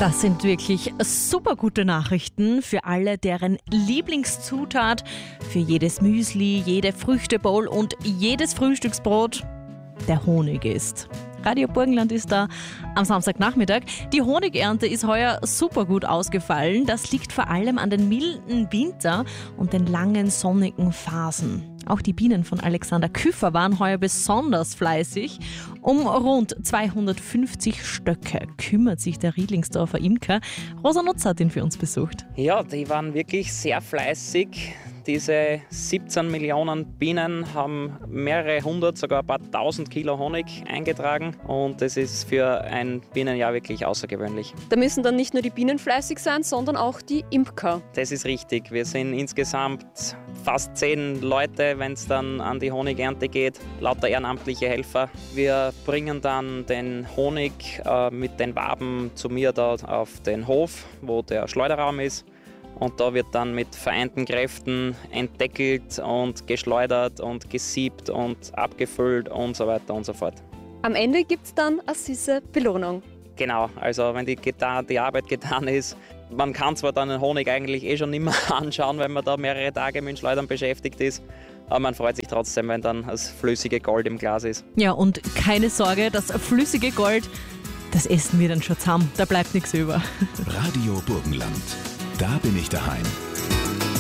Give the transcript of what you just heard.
Das sind wirklich super gute Nachrichten für alle, deren Lieblingszutat für jedes Müsli, jede Früchtebowl und jedes Frühstücksbrot der Honig ist. Radio Burgenland ist da am Samstagnachmittag. Die Honigernte ist heuer super gut ausgefallen. Das liegt vor allem an den milden Winter und den langen sonnigen Phasen. Auch die Bienen von Alexander Küffer waren heuer besonders fleißig. Um rund 250 Stöcke kümmert sich der Riedlingsdorfer Imker. Rosa Nutz hat ihn für uns besucht. Ja, die waren wirklich sehr fleißig. Diese 17 Millionen Bienen haben mehrere hundert, sogar ein paar tausend Kilo Honig eingetragen und das ist für ein Bienenjahr wirklich außergewöhnlich. Da müssen dann nicht nur die Bienen fleißig sein, sondern auch die Imker. Das ist richtig. Wir sind insgesamt fast 10 Leute, wenn es dann an die Honigernte geht, lauter ehrenamtliche Helfer. Wir bringen dann den Honig mit den Waben zu mir da auf den Hof, wo der Schleuderraum ist. Und da wird dann mit vereinten Kräften entdeckelt und geschleudert und gesiebt und abgefüllt und so weiter und so fort. Am Ende gibt es dann eine süße Belohnung. Genau, also wenn die Arbeit getan ist, man kann zwar dann den Honig eigentlich schon nicht mehr anschauen, wenn man da mehrere Tage mit dem Schleudern beschäftigt ist, aber man freut sich trotzdem, wenn dann das flüssige Gold im Glas ist. Ja, und keine Sorge, das flüssige Gold, das essen wir dann schon zusammen, da bleibt nichts über. Radio Burgenland. Da bin ich daheim.